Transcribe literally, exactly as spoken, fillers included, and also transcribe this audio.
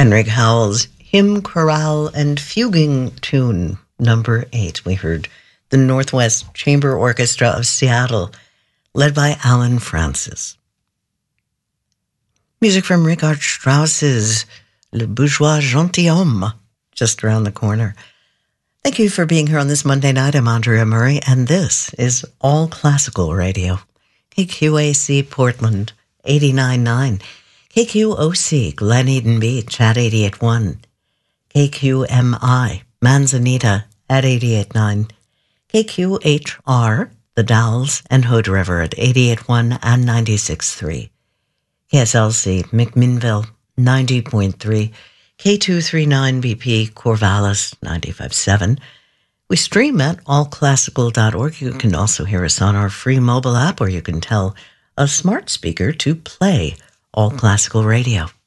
Henrik Howell's Hymn, Chorale, and Fuguing Tune, number eight. We heard the Northwest Chamber Orchestra of Seattle, led by Alan Francis. Music from Richard Strauss's Le Bourgeois Gentilhomme, just around the corner. Thank you for being here on this Monday night. I'm Andrea Murray, and this is All Classical Radio. K Q A C Portland, eighty-nine point nine. K Q O C Glen Eden Beach at eighty-eight point one. K Q M I Manzanita at eighty-eight point nine. K Q H R The Dalles and Hood River at eighty-eight point one and ninety-six point three. K S L C McMinnville ninety point three. K two thirty-nine B P Corvallis ninety-five point seven. We stream at all classical dot org. You can also hear us on our free mobile app, or you can tell a smart speaker to play All Classical Radio.